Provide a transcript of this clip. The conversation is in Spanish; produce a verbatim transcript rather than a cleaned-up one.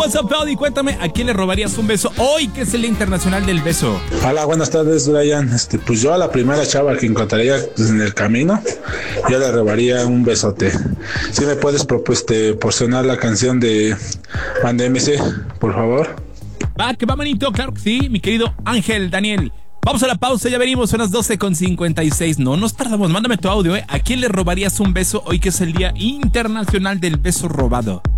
What's up, Pauli? Cuéntame, ¿a quién le robarías un beso hoy que es el Día Internacional del Beso? Hola, buenas tardes, Brian. Este, pues yo a la primera chava que encontraría en el camino, yo le robaría un besote. Si me puedes pues, este, porcionar la canción de Banda M C, por favor. Va, que va, manito, claro que sí, mi querido Ángel Daniel. Vamos a la pausa, ya venimos, son las doce con cincuenta y seis. No nos tardamos, mándame tu audio, ¿eh? ¿A quién le robarías un beso hoy que es el Día Internacional del Beso Robado?